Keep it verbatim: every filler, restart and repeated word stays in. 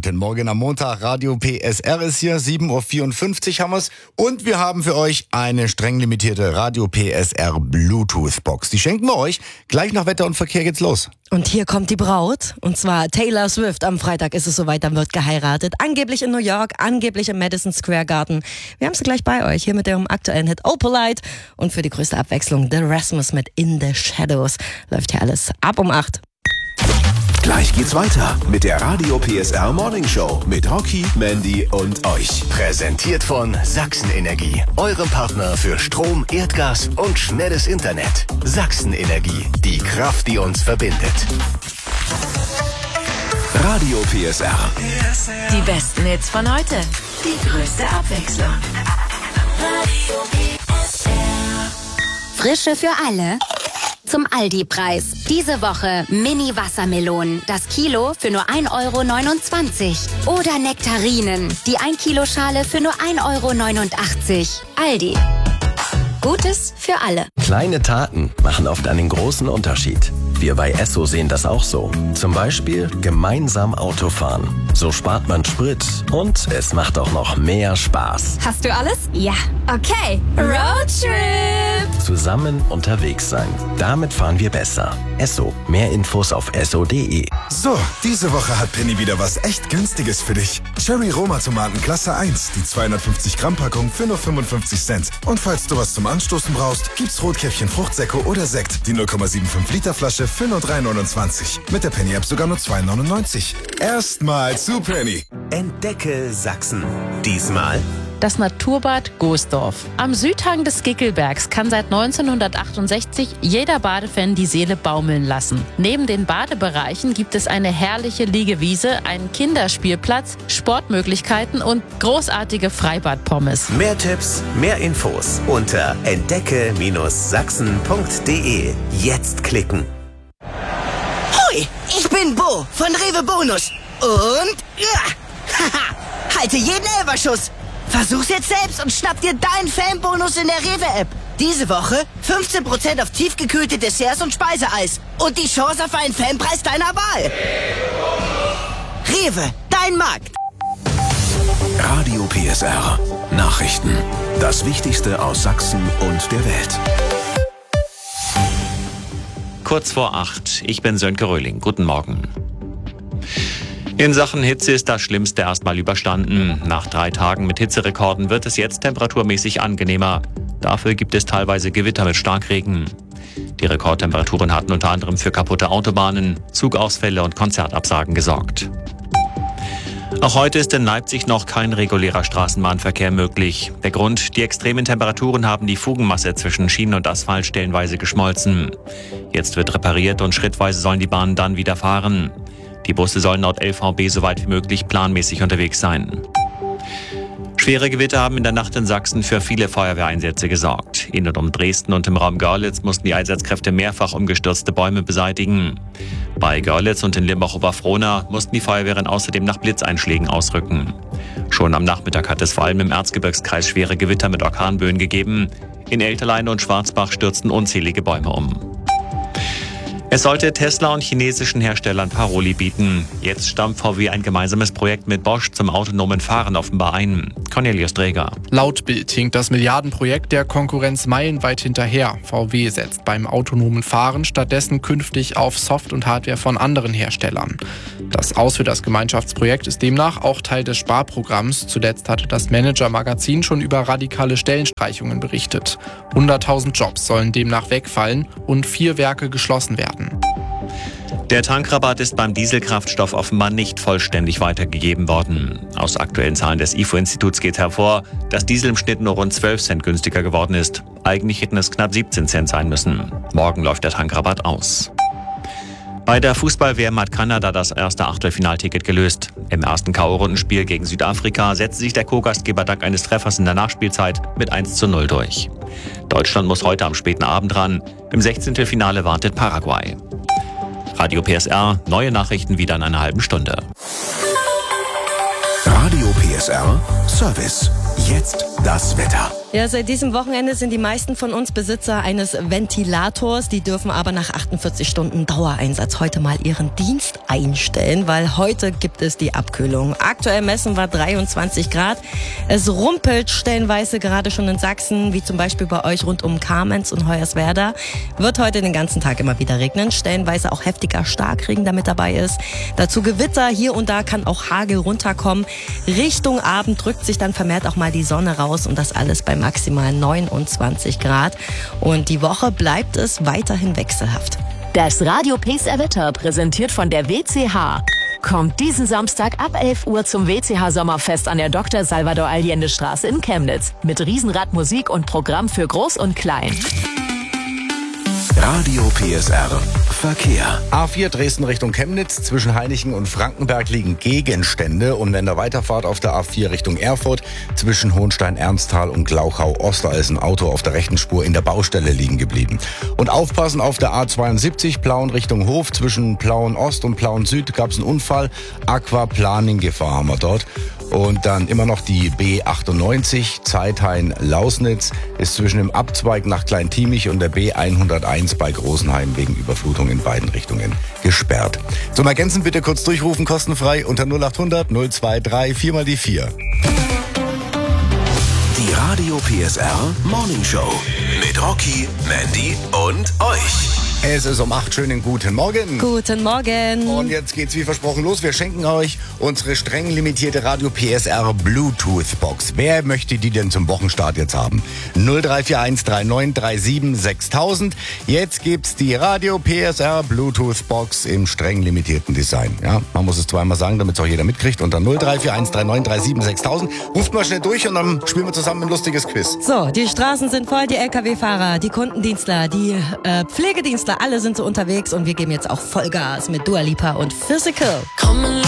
Guten Morgen am Montag, Radio P S R ist hier, sieben Uhr vierundfünfzig haben wir's. Und wir haben für euch eine streng limitierte Radio P S R Bluetooth-Box. Die schenken wir euch. Gleich nach Wetter und Verkehr geht's los. Und hier kommt die Braut, und zwar Taylor Swift. Am Freitag ist es soweit, dann wird geheiratet. Angeblich in New York, angeblich im Madison Square Garden. Wir haben sie gleich bei euch, hier mit ihrem aktuellen Hit Oh Polite. Und für die größte Abwechslung The Rasmus mit In the Shadows. Läuft hier alles ab um acht. Gleich geht's weiter mit der Radio P S R Morning Show mit Rocky, Mandy und euch. Präsentiert von Sachsen Energie, eurem Partner für Strom, Erdgas und schnelles Internet. Sachsen Energie, die Kraft, die uns verbindet. Radio P S R. Die besten Hits von heute. Die größte Abwechslung. Radio P S R. Frische für alle. Zum Aldi-Preis. Diese Woche Mini-Wassermelonen. Das Kilo für nur ein Euro neunundzwanzig. Oder Nektarinen. Die ein Kilo Schale für nur ein Euro neunundachtzig. Aldi. Gutes für alle. Kleine Taten machen oft einen großen Unterschied. Wir bei Esso sehen das auch so. Zum Beispiel gemeinsam Auto fahren. So spart man Sprit und es macht auch noch mehr Spaß. Hast du alles? Ja. Okay. Roadtrip. Zusammen unterwegs sein. Damit fahren wir besser. Esso. Mehr Infos auf esso punkt de. So, diese Woche hat Penny wieder was echt Günstiges für dich. Cherry Roma Tomaten Klasse eins, die zweihundertfünfzig Gramm Packung für nur fünfundfünfzig Cent. Und falls du was zum Anstoßen brauchst, gibt's Rotkäppchen Fruchtsäcke oder Sekt. Die null Komma fünfundsiebzig Liter Flasche für nur drei neunundzwanzig. Mit der Penny App sogar nur zwei neunundneunzig. Erstmal zu Penny. Entdecke Sachsen. Diesmal das Naturbad Goesdorf. Am Südhang des Gickelbergs kann seit neunzehnhundertachtundsechzig jeder Badefan die Seele baumeln lassen. Neben den Badebereichen gibt es eine herrliche Liegewiese, einen Kinderspielplatz, Sportmöglichkeiten und großartige Freibadpommes. mehr Tipps, mehr Infos unter entdecke Sachsen punkt de. Jetzt klicken. Hui, ich bin Bo von Rewe Bonus. Und ja, haha, halte jeden Elferschuss. Versuch's jetzt selbst und schnapp dir deinen Fanbonus in der Rewe-App. Diese Woche fünfzehn Prozent auf tiefgekühlte Desserts und Speiseeis. Und die Chance auf einen Fanpreis deiner Wahl. Rewe, dein Markt. Radio P S R. Nachrichten. Das Wichtigste aus Sachsen und der Welt. Kurz vor acht. Ich bin Sönke Röhling. Guten Morgen. In Sachen Hitze ist das Schlimmste erstmal überstanden. Nach drei Tagen mit Hitzerekorden wird es jetzt temperaturmäßig angenehmer. Dafür gibt es teilweise Gewitter mit Starkregen. Die Rekordtemperaturen hatten unter anderem für kaputte Autobahnen, Zugausfälle und Konzertabsagen gesorgt. Auch heute ist in Leipzig noch kein regulärer Straßenbahnverkehr möglich. Der Grund: die extremen Temperaturen haben die Fugenmasse zwischen Schienen und Asphalt stellenweise geschmolzen. Jetzt wird repariert und schrittweise sollen die Bahnen dann wieder fahren. Die Busse sollen laut L V B so weit wie möglich planmäßig unterwegs sein. Schwere Gewitter haben in der Nacht in Sachsen für viele Feuerwehreinsätze gesorgt. In und um Dresden und im Raum Görlitz mussten die Einsatzkräfte mehrfach umgestürzte Bäume beseitigen. Bei Görlitz und in Limbach-Oberfrohna mussten die Feuerwehren außerdem nach Blitzeinschlägen ausrücken. Schon am Nachmittag hat es vor allem im Erzgebirgskreis schwere Gewitter mit Orkanböen gegeben. In Elterlein und Schwarzbach stürzten unzählige Bäume um. Es sollte Tesla und chinesischen Herstellern Paroli bieten. Jetzt stammt V W ein gemeinsames Projekt mit Bosch zum autonomen Fahren offenbar ein. Cornelius Dräger. Laut Bild hinkt das Milliardenprojekt der Konkurrenz meilenweit hinterher. V W setzt beim autonomen Fahren stattdessen künftig auf Soft- und Hardware von anderen Herstellern. Das Aus für das Gemeinschaftsprojekt ist demnach auch Teil des Sparprogramms. Zuletzt hatte das Manager-Magazin schon über radikale Stellenstreichungen berichtet. hunderttausend Jobs sollen demnach wegfallen und vier Werke geschlossen werden. Der Tankrabatt ist beim Dieselkraftstoff offenbar nicht vollständig weitergegeben worden. Aus aktuellen Zahlen des I F O-Instituts geht hervor, dass Diesel im Schnitt nur rund zwölf Cent günstiger geworden ist. Eigentlich hätten es knapp siebzehn Cent sein müssen. Morgen läuft der Tankrabatt aus. Bei der Fußball-W M hat Kanada das erste Achtelfinalticket gelöst. Im ersten K O-Rundenspiel gegen Südafrika setzte sich der Co-Gastgeber dank eines Treffers in der Nachspielzeit mit eins zu null durch. Deutschland muss heute am späten Abend ran. Im Sechzehntelfinale wartet Paraguay. Radio P S R, neue Nachrichten wieder in einer halben Stunde. Radio P S R, Service. Jetzt das Wetter. Ja, seit diesem Wochenende sind die meisten von uns Besitzer eines Ventilators. Die dürfen aber nach achtundvierzig Stunden Dauereinsatz heute mal ihren Dienst einstellen, weil heute gibt es die Abkühlung. Aktuell messen wir dreiundzwanzig Grad. Es rumpelt stellenweise gerade schon in Sachsen, wie zum Beispiel bei euch rund um Kamenz und Hoyerswerda. Wird heute den ganzen Tag immer wieder regnen, stellenweise auch heftiger Starkregen, der mit dabei ist. Dazu Gewitter, hier und da kann auch Hagel runterkommen. Richtung Abend drückt sich dann vermehrt auch mal die Sonne raus und das alles bei maximal neunundzwanzig Grad. Und die Woche bleibt es weiterhin wechselhaft. Das Radio P S R Wetter, präsentiert von der W C H. Kommt diesen Samstag ab elf Uhr zum W C H Sommerfest an der Doktor Salvador Allende Straße in Chemnitz. Mit Riesenradmusik und Programm für Groß und Klein. Radio P S R Verkehr. A vier Dresden Richtung Chemnitz. Zwischen Hainichen und Frankenberg liegen Gegenstände. Und wenn der weiterfahrt auf der A vier Richtung Erfurt, zwischen Hohenstein-Ernsthal und Glauchau-Oster ist ein Auto auf der rechten Spur in der Baustelle liegen geblieben. Und aufpassen auf der A zweiundsiebzig, Plauen Richtung Hof. Zwischen Plauen Ost und Plauen Süd gab es einen Unfall. Aquaplaning-Gefahr haben wir dort. Und dann immer noch die B achtundneunzig, Zeithain-Lausnitz, ist zwischen dem Abzweig nach Kleintiemich und der B hunderteins bei Großenhain wegen Überflutung in beiden Richtungen gesperrt. Zum Ergänzen bitte kurz durchrufen, kostenfrei unter null achthundert null dreiundzwanzig vier mal die vier. Die Radio P S R Morning Show mit Rocky, Mandy und euch. Es ist um acht. Schönen guten Morgen. Guten Morgen. Und jetzt geht's wie versprochen los. Wir schenken euch unsere streng limitierte Radio P S R Bluetooth Box. Wer möchte die denn zum Wochenstart jetzt haben? null drei vier eins drei neun drei sieben sechstausend. Jetzt gibt's die Radio P S R Bluetooth Box im streng limitierten Design. Ja, man muss es zweimal sagen, damit es auch jeder mitkriegt. Unter null drei vier eins drei neun drei sieben sechstausend. Ruft mal schnell durch und dann spielen wir zusammen ein lustiges Quiz. So, die Straßen sind voll, die L K W-Fahrer, die Kundendienstler, die äh, Pflegedienstler, alle sind so unterwegs und wir geben jetzt auch Vollgas mit Dua Lipa und Physical.